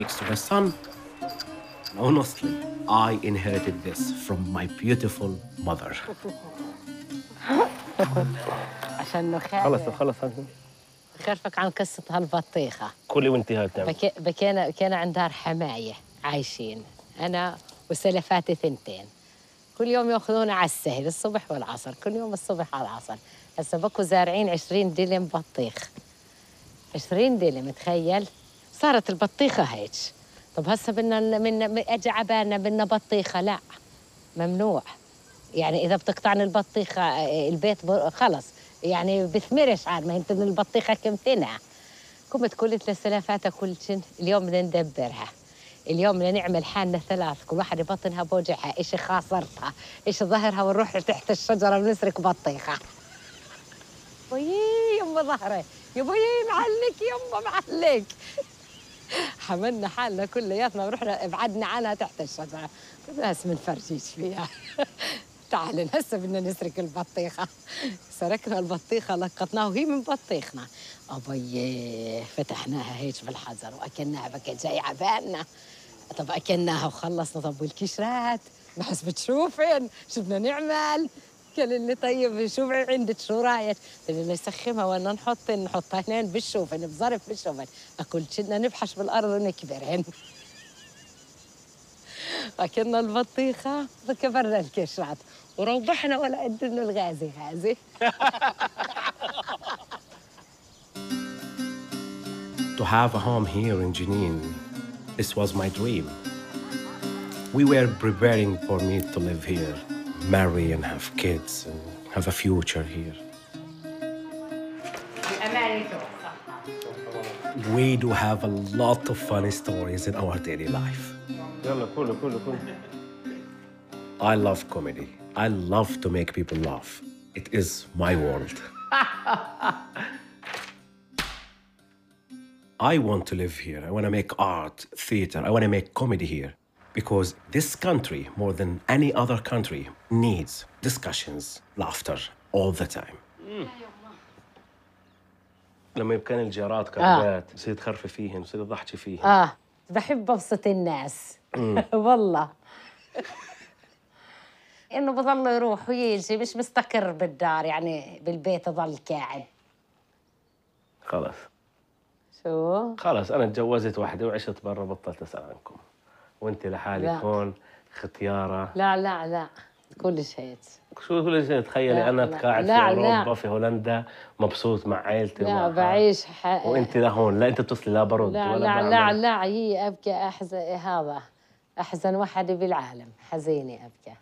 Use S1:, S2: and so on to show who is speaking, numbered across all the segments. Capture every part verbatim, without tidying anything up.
S1: next to the sun. Honestly, I inherited this from my beautiful mother.
S2: عشان نخاف
S3: خلص خلص
S2: خرفك عن قصة هالبطيخة.
S3: كلي وانت هاي بتعمل.
S2: بكي بكينا كان عند دار حماية عايشين أنا وسلفاتي ثنتين. كل يوم ياخذونا على السهل الصبح والعصر، كل يوم الصبح على العصر. هسه بكوا زارعين عشرين دلم بطيخ. عشرين دلم تخيل؟ صارت البطيخة هيك. طب هسه بدنا من اجى عبالنا بدنا بطيخة، لا ممنوع. يعني إذا بتقطعن البطيخة البيت خلص يعني بثمرش عاد ما انت البطيخة كم تنع. قمت قلت للسلافات كل شن اليوم بدنا ندبرها. اليوم بدنا نعمل حالنا ثلاث، كل واحدة بطنها بوجعها، إيش خاصرتها، إيش ظهرها، ونروح تحت الشجرة بنسرق بطيخة. ويي يما ظهري، يبا معلك يما معلك. حملنا حالنا كلياتنا ورحنا ابعدنا عنها تحت الشجرة. بس منفرجيش فيها. تعالوا هسه بدنا نسرق البطيخة. سرقنا البطيخة لقطناها وهي من بطيخنا. أبي فتحناها هيك بالحجر وأكلناها بكى جاي عبالنا. طب أكلناها وخلصنا. طب والكشرات بحس بتشوفن شو بدنا نعمل؟ قال لي طيب شو عندك شو رايك؟ قلت له نسخمها ولا نحط نحطها هنا بالشوفن بظرف بالشوفن. أكل شدنا نبحش بالأرض ونكبرهن. أكلنا البطيخة وكبرنا الكشرات وروحنا ولا قد إنه الغازي غازي.
S1: To have a home here in Jenin, this was my dream. We were preparing for me to live here, marry and have kids and have a future here. We do have a lot of funny stories in our daily life.
S3: يلا كله كله كله.
S1: I love comedy. I love to make people laugh. It is my world. I want to live here. I want to make art, theater. I want to make comedy here. Because this country, more than any other country, needs discussions, laughter all the time.
S3: لما يبكان الجارات كعبات بصير تخرفي فيهن بصير تضحكي فيهن.
S2: آه بحب أبسط الناس. والله. إنه بضل يروح ويجي مش مستقر بالدار يعني بالبيت ضل قاعد.
S3: خلاص.
S2: شو؟
S3: خلاص أنا تجوزت واحدة وعشت برا بطلت أسأل عنكم. وأنت لحالك
S2: لا.
S3: هون ختيارة.
S2: لا لا لا كل شيء.
S3: شو كل شيء تخيلي أنا قاعد في أوروبا في هولندا مبسوط مع عائلتي.
S2: لا بعيش ح...
S3: وأنت لهون لا أنت بتصلي لا برد
S2: لا
S3: ولا
S2: لا
S3: بعمل.
S2: لا لا هي أبكى أحزن هذا أحزن واحد بالعالم حزيني أبكى.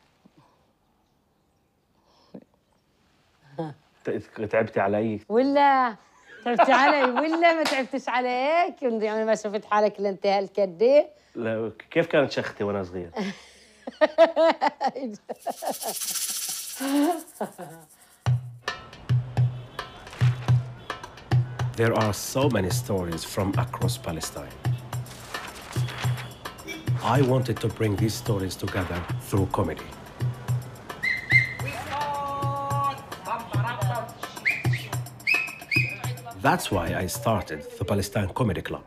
S3: تعبتي علي؟
S2: ولا تعبتي علي ولا ما تعبتش عليك؟ يعني ما شفت حالك لانتهى الكدي؟
S3: لا كيف كانت شختي وانا صغير؟
S1: There are so many stories from across Palestine. I wanted to bring these stories together through comedy. That's why I started the Palestine Comedy Club.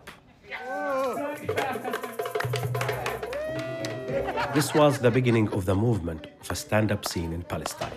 S1: This was the beginning of the movement of a stand-up scene in Palestine.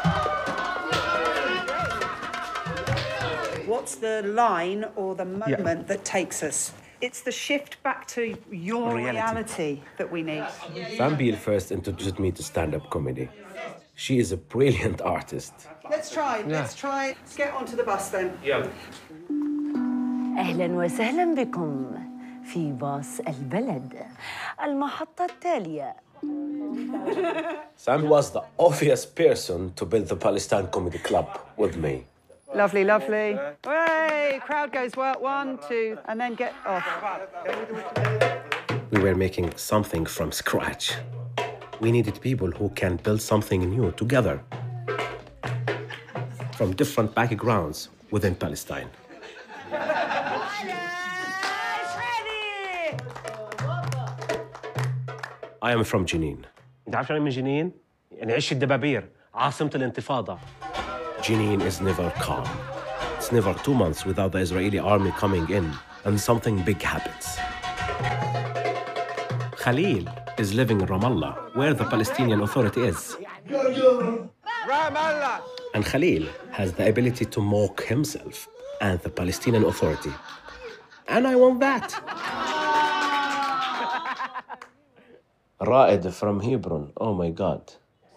S4: What's the line or the moment yeah. that takes us? It's the shift back to your reality, reality that we need.
S1: Fambil first introduced me to stand-up comedy. She is a brilliant artist.
S4: Let's try, yeah. let's try. Let's get onto the bus then.
S3: Yeah.
S5: أهلاً وسهلاً بكم في باص البلد المحطة التالية.
S1: Sam was the obvious person to build the Palestine Comedy Club with me.
S4: Lovely, lovely. Hooray! Crowd goes well. One, two, and then get off.
S1: We were making something from scratch. We needed people who can build something new together from different backgrounds within Palestine. I am from Jenin.
S3: أنت عارف شو يعني من جنين؟ يعني عش الدبابير، عاصمة الانتفاضة.
S1: Jenin is never calm. It's never two months without the Israeli army coming in and something big happens. Khalil is living in Ramallah, where the Palestinian Authority is. And Khalil has the ability to mock himself and the Palestinian Authority. And I want that.
S3: Ra'ed from Hebron, oh my God.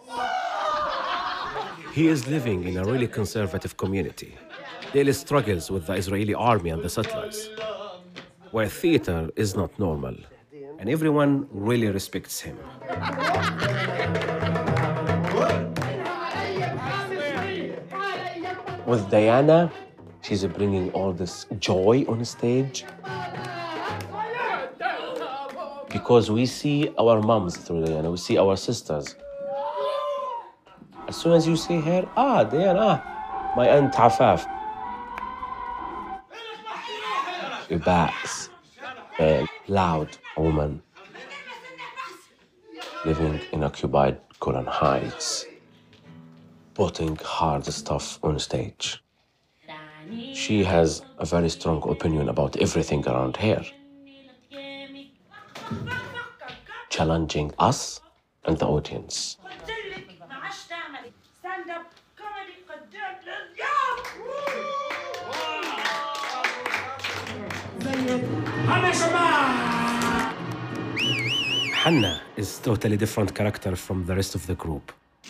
S1: He is living in a really conservative community. Daily struggles with the Israeli army and the settlers, where theater is not normal, and everyone really respects him.
S3: With Diana, she's bringing all this joy on stage. Because we see our moms through Diana, we see our sisters. As soon as you see her, ah, Diana, ah, my Aunt Afaf. She backs a loud woman living in occupied Golan Heights, putting hard stuff on stage. She has a very strong opinion about everything around here, challenging us and the audience.
S1: Hannah is a totally different character from the rest of the group.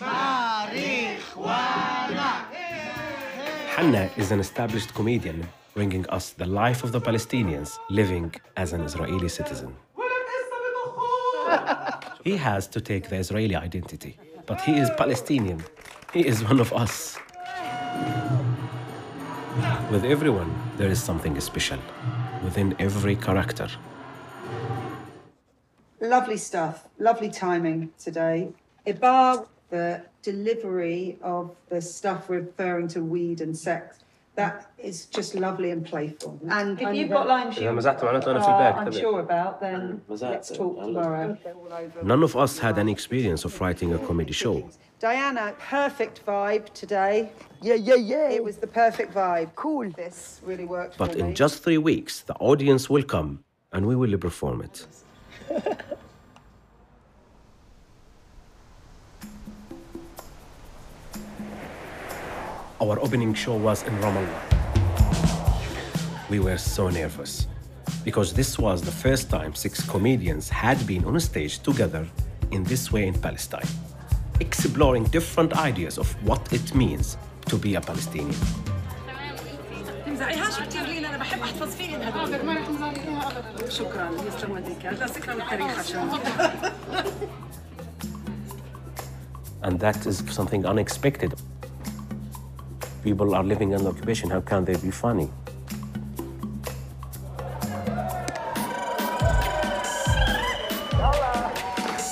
S1: Hannah is an established comedian bringing us the life of the Palestinians living as an Israeli citizen. He has to take the Israeli identity, but he is Palestinian. He is one of us. With everyone, there is something special within every character.
S4: Lovely stuff, lovely timing today. Ibar, the delivery of the stuff referring to weed and sex, that is just lovely and playful. And if you've got lines you, uh, I'm sure about, then let's talk tomorrow.
S1: None of us had any experience of writing a comedy show.
S4: Diana, perfect vibe today.
S6: Yeah, yeah, yeah.
S4: It was the perfect vibe.
S6: Cool.
S4: This really worked
S1: But
S4: for me.
S1: in just three weeks, the audience will come and we will perform it. Our opening show was in Ramallah. We were so nervous because this was the first time six comedians had been on a stage together in this way in Palestine, exploring different ideas of what it means to be a Palestinian. And that is something unexpected. People are living under occupation, how can they be funny?